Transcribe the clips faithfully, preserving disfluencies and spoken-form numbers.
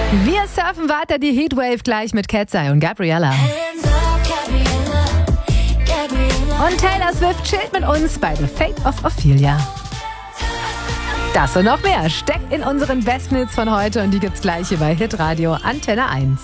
Wir surfen weiter die Heatwave gleich mit Katseye und Gabriella. Und Taylor Swift chillt mit uns bei The Fate of Ophelia. Das und noch mehr steckt in unseren besten Hits von heute und die gibt's gleich hier bei Hitradio Antenne eins.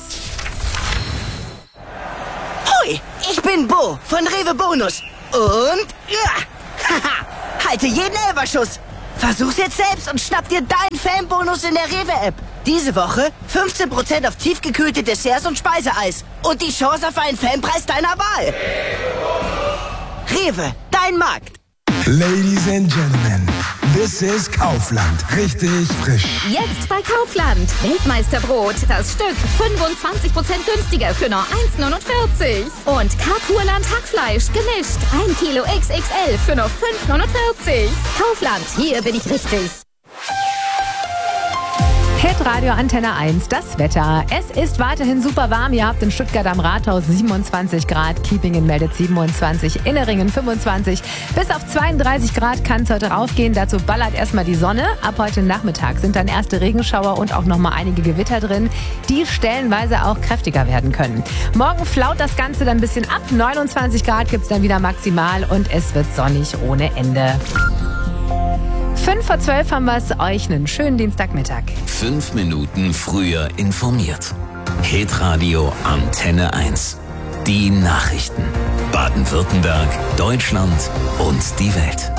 Hoi, ich bin Bo von Rewe Bonus. Und ja, haha, halte jeden Elberschuss. Versuch's jetzt selbst und schnapp dir deinen Fanbonus in der Rewe-App. Diese Woche fünfzehn Prozent auf tiefgekühlte Desserts und Speiseeis. Und die Chance auf einen Fanpreis deiner Wahl. Rewe, dein Markt. Ladies and Gentlemen, this is Kaufland. Richtig frisch. Jetzt bei Kaufland. Weltmeisterbrot. Das Stück fünfundzwanzig Prozent günstiger für nur eins neunundvierzig. Und Karpurland Hackfleisch gemischt. ein Kilo X X L für nur fünf neunundvierzig. Kaufland, hier bin ich richtig. Hitradio Antenne eins, das Wetter. Es ist weiterhin super warm. Ihr habt in Stuttgart am Rathaus siebenundzwanzig Grad, Kiepingen meldet siebenundzwanzig, Inneringen fünfundzwanzig. Bis auf zweiunddreißig Grad kann es heute raufgehen. Dazu ballert erstmal die Sonne. Ab heute Nachmittag sind dann erste Regenschauer und auch nochmal einige Gewitter drin, die stellenweise auch kräftiger werden können. Morgen flaut das Ganze dann ein bisschen ab. neunundzwanzig Grad gibt es dann wieder maximal und es wird sonnig ohne Ende. Fünf vor zwölf haben wir es euch einen schönen Dienstagmittag. Fünf Minuten früher informiert. Hitradio Antenne eins. Die Nachrichten. Baden-Württemberg, Deutschland und die Welt.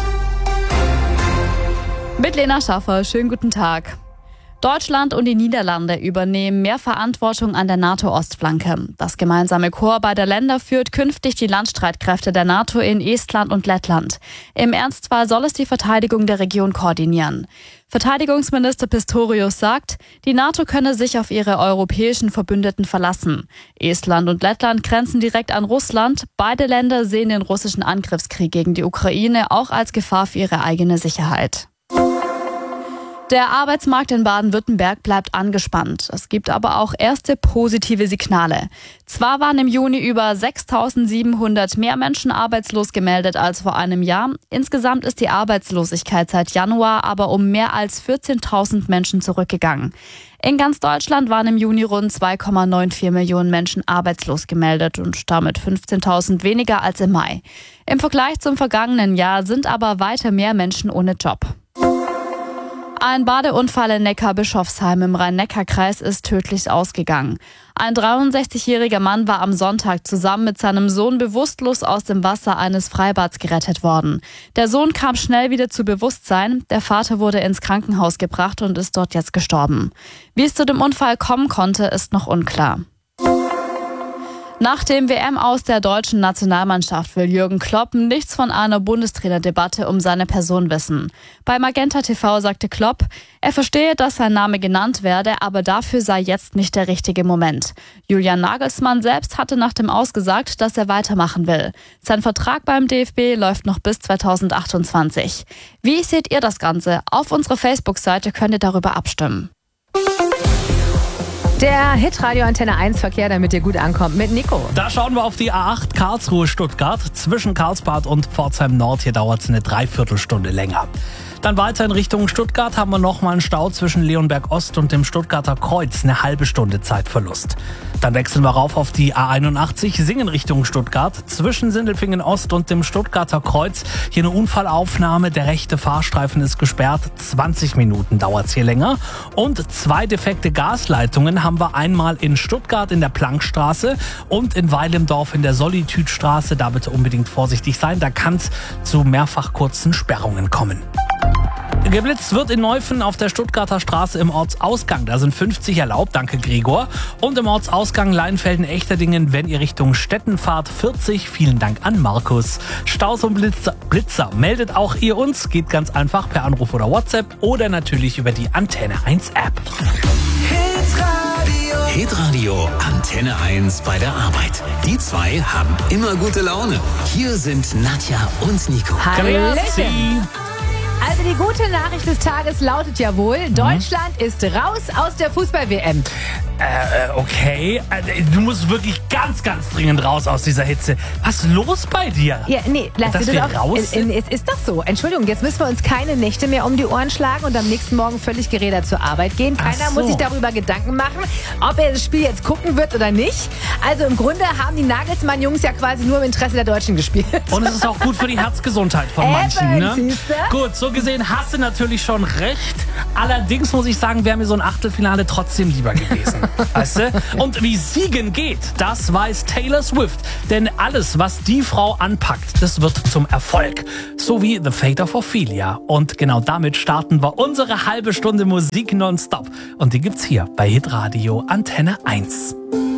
Mit Lena Schaffer, schönen guten Tag. Deutschland und die Niederlande übernehmen mehr Verantwortung an der NATO-Ostflanke. Das gemeinsame Korps beider Länder führt künftig die Landstreitkräfte der NATO in Estland und Lettland. Im Ernstfall soll es die Verteidigung der Region koordinieren. Verteidigungsminister Pistorius sagt, die NATO könne sich auf ihre europäischen Verbündeten verlassen. Estland und Lettland grenzen direkt an Russland. Beide Länder sehen den russischen Angriffskrieg gegen die Ukraine auch als Gefahr für ihre eigene Sicherheit. Der Arbeitsmarkt in Baden-Württemberg bleibt angespannt. Es gibt aber auch erste positive Signale. Zwar waren im Juni über sechstausendsiebenhundert mehr Menschen arbeitslos gemeldet als vor einem Jahr. Insgesamt ist die Arbeitslosigkeit seit Januar aber um mehr als vierzehntausend Menschen zurückgegangen. In ganz Deutschland waren im Juni rund zwei Komma vierundneunzig Millionen Menschen arbeitslos gemeldet und damit fünfzehntausend weniger als im Mai. Im Vergleich zum vergangenen Jahr sind aber weiter mehr Menschen ohne Job. Ein Badeunfall in Neckarbischofsheim im Rhein-Neckar-Kreis ist tödlich ausgegangen. Ein dreiundsechzigjähriger Mann war am Sonntag zusammen mit seinem Sohn bewusstlos aus dem Wasser eines Freibads gerettet worden. Der Sohn kam schnell wieder zu Bewusstsein. Der Vater wurde ins Krankenhaus gebracht und ist dort jetzt gestorben. Wie es zu dem Unfall kommen konnte, ist noch unklar. Nach dem W M-Aus der deutschen Nationalmannschaft will Jürgen Klopp nichts von einer Bundestrainerdebatte um seine Person wissen. Bei Magenta T V sagte Klopp, er verstehe, dass sein Name genannt werde, aber dafür sei jetzt nicht der richtige Moment. Julian Nagelsmann selbst hatte nach dem Aus gesagt, dass er weitermachen will. Sein Vertrag beim D F B läuft noch bis zweitausendachtundzwanzig. Wie seht ihr das Ganze? Auf unserer Facebook-Seite könnt ihr darüber abstimmen. Der Hitradio Antenne eins Verkehr, damit ihr gut ankommt, mit Nico. Da schauen wir auf die A acht Karlsruhe-Stuttgart. Zwischen Karlsbad und Pforzheim Nord, hier dauert es eine Dreiviertelstunde länger. Dann weiter in Richtung Stuttgart haben wir nochmal einen Stau zwischen Leonberg Ost und dem Stuttgarter Kreuz, eine halbe Stunde Zeitverlust. Dann wechseln wir rauf auf die A einundachtzig, Singen Richtung Stuttgart. Zwischen Sindelfingen Ost und dem Stuttgarter Kreuz, hier eine Unfallaufnahme, der rechte Fahrstreifen ist gesperrt, zwanzig Minuten dauert es hier länger. Und zwei defekte Gasleitungen haben wir einmal in Stuttgart in der Plankstraße und in Weil im Dorf in der Solitudestraße. Da bitte unbedingt vorsichtig sein, da kann es zu mehrfach kurzen Sperrungen kommen. Geblitzt wird in Neuffen auf der Stuttgarter Straße im Ortsausgang. Da sind fünfzig erlaubt, danke Gregor. Und im Ortsausgang Leinfelden-Echterdingen, wenn ihr Richtung Stetten fahrt, vierzig. Vielen Dank an Markus. Staus und Blitzer, Blitzer meldet auch ihr uns. Geht ganz einfach per Anruf oder WhatsApp oder natürlich über die Antenne eins App. Hitradio. Hitradio Antenne eins bei der Arbeit. Die zwei haben immer gute Laune. Hier sind Nadja und Nico. Hallöchen. Grüezi. Also die gute Nachricht des Tages lautet ja wohl, mhm. Deutschland ist raus aus der Fußball-W M. Äh, okay. Du musst wirklich ganz, ganz dringend raus aus dieser Hitze. Was ist los bei dir? Ja, nee, lass Dass dir wir das auch. raus Es sind? ist doch so. Entschuldigung, jetzt müssen wir uns keine Nächte mehr um die Ohren schlagen und am nächsten Morgen völlig gerädert zur Arbeit gehen. Keiner Ach so. muss sich darüber Gedanken machen, ob er das Spiel jetzt gucken wird oder nicht. Also im Grunde haben die Nagelsmann-Jungs ja quasi nur im Interesse der Deutschen gespielt. Und es ist auch gut für die Herzgesundheit von manchen, Eben, ne? siehste? Gut, so gesehen hast du natürlich schon recht. Allerdings muss ich sagen, wäre mir so ein Achtelfinale trotzdem lieber gewesen. Weißt du? Und wie Siegen geht, das weiß Taylor Swift. Denn alles, was die Frau anpackt, das wird zum Erfolg. So wie The Fate of Ophelia. Und genau damit starten wir unsere halbe Stunde Musik nonstop. Und die gibt's hier bei Hitradio Antenne eins.